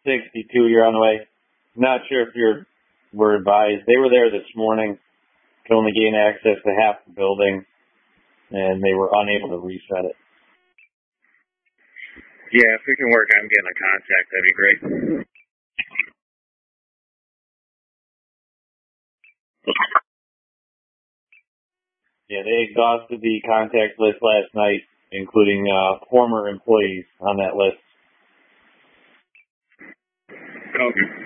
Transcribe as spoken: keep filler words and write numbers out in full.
sixty-two, you're on the way. Not sure if you're were advised. They were there this morning to only gain access to half the building, and they were unable to reset it. Yeah, if we can work on getting a contact, that'd be great. Yeah, they exhausted the contact list last night, including uh, former employees on that list. Okay.